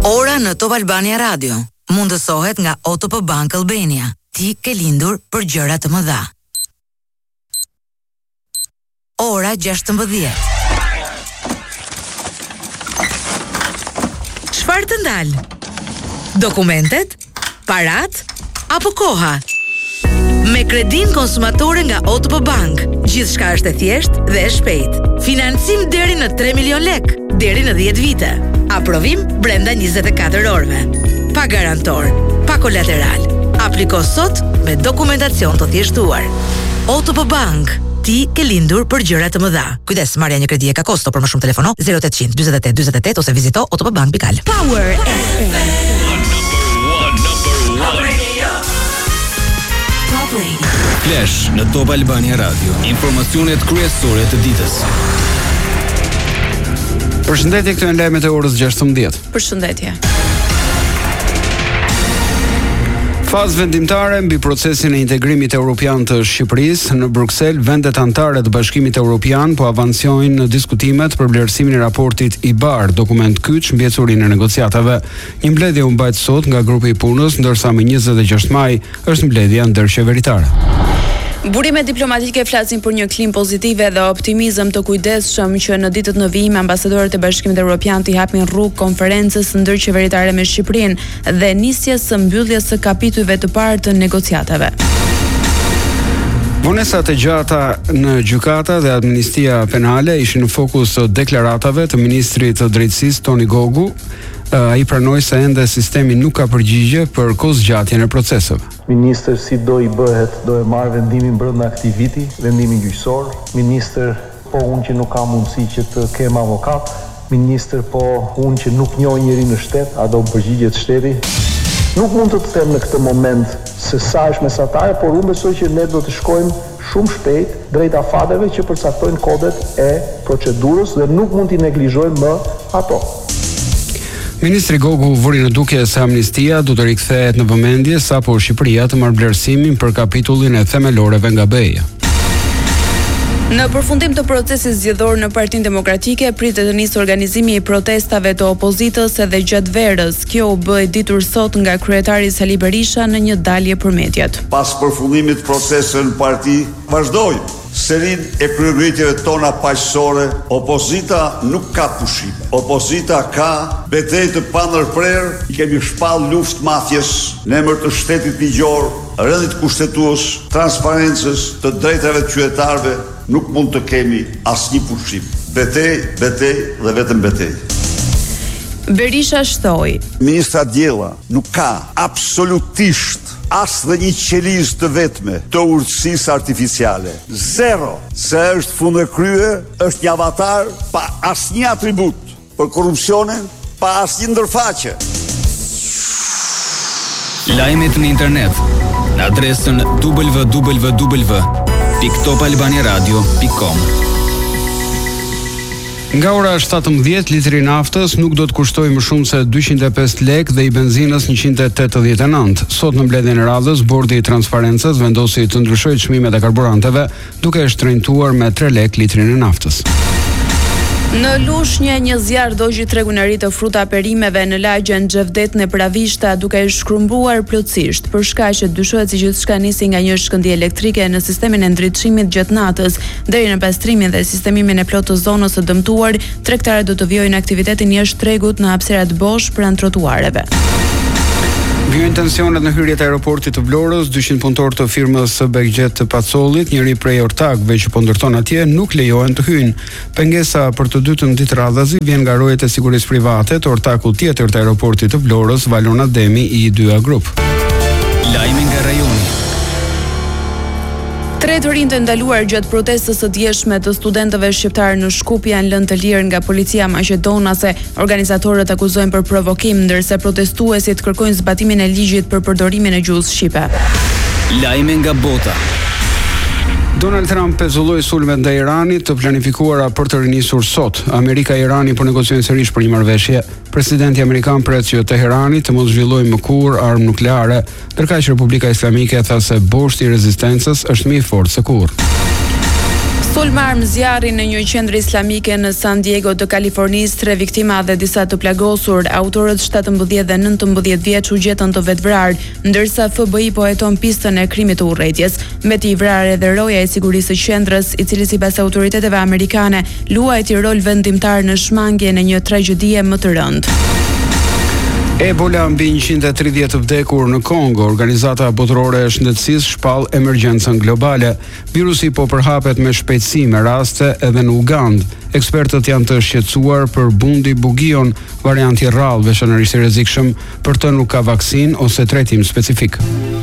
Ora në Top Albania Radio mundësohet nga OTP Bank Albania. Ti ke lindur për gjëra të mëdha. Ora 16. Çfarë të ndal? Dokumentet? Parat? Apo koha? Me kredin konsumatore nga OTP Bank, gjithçka është e thjeshtë dhe e shpejtë. Financim deri në 3 milion lek, deri në 10 vite. Aprovim brenda 24 orëve. Pa garantor, pa kolateral. Apliko sot me dokumentacion të thjeshtuar. OTP Bank, ti ke lindur për gjëra të mëdha. Kujdes, marrja një kredi e ka kosto, për më shumë telefono 0800 48 48 ose vizito otpbank.al. Power FM. Flash në Top Albania Radio. Informacionet kryesore të ditës. Përshëndetje, këto janë lajmet e orës 16. Përshëndetje. Fazë vendimtare mbi procesin e integrimit evropian të Shqipërisë në Bruksel, vendet anëtare të Bashkimit Evropian po avancojnë në diskutimet për vlerësimin e raportit IBAR, dokument kyç mbjetësurinë e negociatave. Një mbledhje u mbajt sot nga grupi i punës, ndërsa më 26 maj është mbledhja ndërqeveritare. Burimet diplomatike flasin për një klim pozitive dhe optimizëm të kujdesshëm që në ditët në vijim ambasadorët e Bashkimit Evropian t'i hapin rrugë konferencës ndërqeveritare me Shqipërinë dhe nisjes së mbylljes së kapitujve të parë të negociatave. Vonesat e gjata në gjykata dhe amnistia penale ishin në fokus të deklaratave të ministrit të drejtësisë Toni Gogu. Ai pranoi se ende sistemi nuk ka përgjigje për kozgjatjen e proceseve. Ministër si do i bëhet, do e marrë vendimin brenda këtij viti, vendimin gjyqësor. Ministër, po unë që nuk kam mundësi që të kem avokat. Ministër, po unë që nuk njoh njëri në shtet, a do përgjigjet shteti? Nuk mund të them në këtë moment se sa është mesatare, por unë besoj që ne do të shkojmë shumë shpejt drejt afateve që përcaktojnë kodet e procedurës dhe nuk mund t'i neglizhojmë më ato. Ministri Gogu vuri në dukje se amnistia do të rikthehet në vëmendje sapo Shqipëria të marrë vlerësimin për kapitullin e themeloreve nga BE-ja. Në përfundim të procesit zgjedhor në Partinë Demokratike pritet të nisë organizimi i protestave të opozitës edhe gjatë verës. Kjo u bë e ditur sot nga kryetari Sali Berisha në një dalje për mediat. Pas përfundimit procesit në parti, vazhdojmë serin e kryerritjeve tona paqësore. Opozita nuk ka pushim. Opozita ka betejë të pandërprerë. I kemi shpall luftë mafjes në emër të shtetit ligjor, rendit kushtetues, transparencës, të drejtave të qytetarëve. Nuk mund të kemi asnjë pushim. Betejë dhe vetëm betejë. Berisha shtoi: Ministra Djella nuk ka absolutisht as dhe një qelizë të vetme të urtësisë artificiale. Zero. Se është fundekrye, është një avatar pa asnjë atribut për korrupsionin, pa asnjë ndërfaqe. Lajmet në internet në adresën www.topalbaniaradio.com. Nga ora 17, litri naftës nuk do të kushtoj më shumë se 205 lek dhe i benzinës 189. Sot në mbledhjen e radhës, Bordi i Transparencës vendosi të ndryshojë çmimet e karburanteve, duke e shtrenjtuar me 3 lek litrin e naftës. Në Lushnjë, një zjarr dogji tregunari të fruta perimeve në lagjen Xhevdet në Pravishta, duke e shkrumbuar plotësisht, për shkak që dyshohet se gjithçka nisi nga një shkëndijë elektrike në sistemin e ndritshimit gjatë natës. Deri në pastrimin dhe sistemimin e plotë të zonës së dëmtuar, tregtarët do të vijojnë aktivitetin jashtë tregut në hapësirat bosh pranë trotuareve. Vijojnë tensionet në hyrjet e aeroportit të Vlorës, 200 punëtorë të firmës Begjet të Pacollit, njëri prej ortakëve që po ndërton atje, nuk lejohen të hyjnë. Pengesa për të dytën ditë radhazi vjen nga rojet e sigurisë private të ortakut tjetër të aeroportit të Vlorës, Valona Demi i I2A Group. Lajmi nga rajoni. 3 të rinj të ndaluar gjatë protestës së djeshme të studentëve shqiptar në Shkup janë lënë të lirë nga policia maqedonase. Organizatorët akuzojnë për provokim, ndërsa protestuesit kërkojnë zbatimin e ligjit për përdorimin e gjuhës shqipe. Lajme nga bota. Donald Trump pezulloi sulmet ndaj Iranit të planifikuara për të rinisur sot. Amerika e Irani po negociojnë sërish për një marrëveshje. Presidenti amerikan pret që Teherani të mos zhvillojë më kurrë armë nukleare, ndërkaq që Republika Islamike tha se boshti i rezistencës është më i fortë se kurrë. Sulm armë zjarri në një qendër islamike në San Diego të Kalifornisë, 3 viktima dhe disa të plagosur. Autorët 17 dhe 19 vjeç u gjetën të vetvrarë, ndërsa FBI po heton pistën e krimit të urrëties. Mbeti i vrarë edhe roja e sigurisë së qendrës, i cili sipas autoriteteve amerikane luajti rol vendimtar në shmangjen e një tragjedie më të rëndë. Ebola mbi 130 të vdekur në Kongo. Organizata botërore e shëndetësisë shpall emergjencën globale. Virusi po përhapet me shpejtësi me raste edhe në Ugandë. Ekspertët janë të shqetësuar për Bundi Bugion, varianti rrallë veçanërisht i rrezikshëm, për të nuk ka vaksinë ose trajtim specifik.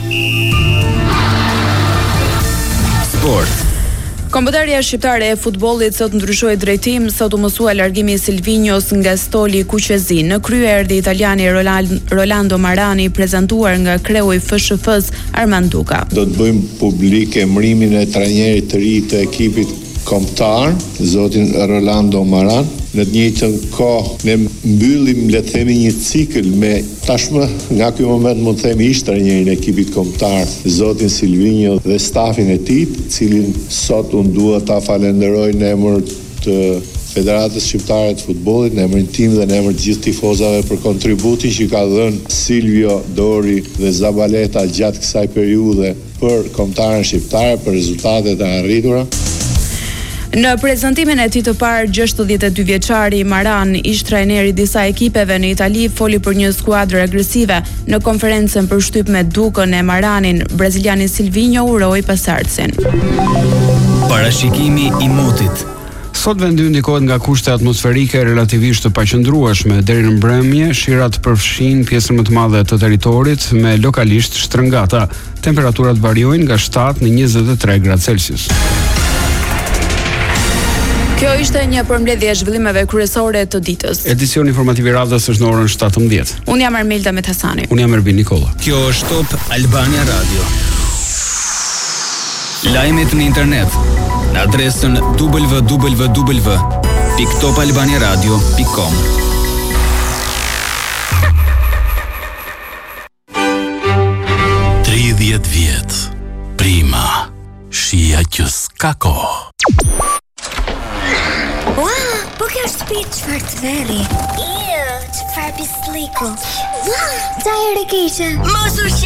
Sport. Kombëtarja shqiptare e futbollit sot ndryshoi drejtim, sot u mësua largimi i Silvinjos nga Stoli Kuqezi. Në krye erdhi italiani Rolando Marani, prezantuar nga kreu i FSHF-s Armand Duka. Do të bëjmë publik emërimin e trajnerit të ri të ekipit kombëtar, zotin Rolando Maran. Në të njëjtën kohë ne mbyllim, le të themi, një cikël me tashmë nga ky moment mund të themi ish trajneri i ekipit kombëtar, zotin Silvinjo dhe stafin e tij, cilin sot unë dua ta falenderoj në emër të Federatës Shqiptare të Futbollit, në emrin tim dhe në emër të gjithë tifozave për kontributin që ka dhënë Silvio, Dori dhe Zabaleta gjatë kësaj periudhe për kombëtarën shqiptare, për rezultatet e arritura. Në prezantimin e tij të parë, 62 vjeçari Maran, ish trajneri i disa ekipeve në Itali, foli për një skuadër agresive. Në konferencën për shtyp me Dukën e Maranin, braziliani Silvinjo uroi pasardhësin. Parashikimi i motit. Sot vendi ndikohet nga kushte atmosferike relativisht të paqëndrueshme. Deri në mbrëmje, shirat përfshin pjesën më të madhe të territorit me lokalisht shtrëngata. Temperaturat variojnë nga 7 në 23 gradë Celsius. Kjo ishte një përmbledhje e zhvillimeve kryesore të ditës. Edicioni informativ i radhës është në orën 17. Unë jam Armelda Methasani. Unë jam Erbin Nikola. Kjo është Top Albania Radio. Lajmet në internet në adresën www.topalbaniaradio.com. 30 vjet. Prima. Shija që s'ka kohë. Po kjo është shtëpi çfarë të veri? Çfarë pisliku? Ua, çfarë keqe? Mos u